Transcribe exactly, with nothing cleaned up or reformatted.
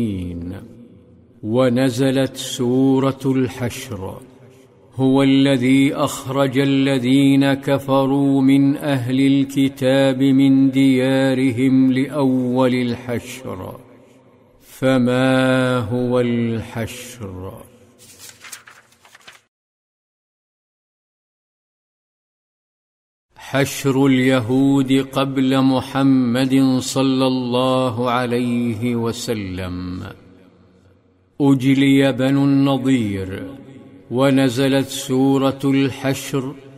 ونزلت سورة الحشر. هو الذي أخرج الذين كفروا من أهل الكتاب من ديارهم لأول الحشر. فما هو الحشر؟ حشر اليهود قبل محمد صلى الله عليه وسلم. أجلي بنو النضير ونزلت سورة الحشر